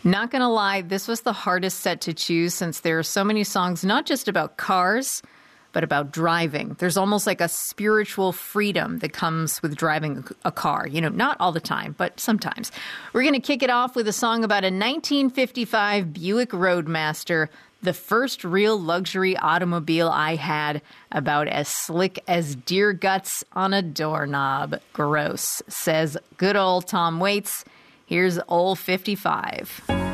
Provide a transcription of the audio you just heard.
Not gonna lie, this was the hardest set to choose since there are so many songs not just about cars, but about driving. There's almost like a spiritual freedom that comes with driving a car. You know, not all the time, but sometimes. We're gonna kick it off with a song about a 1955 Buick Roadmaster, the first real luxury automobile I had, about as slick as deer guts on a doorknob. Gross, says good old Tom Waits. Here's Old 55.